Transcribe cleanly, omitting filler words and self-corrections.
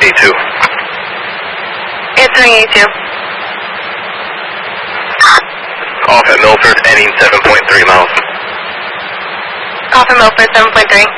E2. Answering E2. Off at Milford, ending 7.3 miles. Off at Milford, 7.3.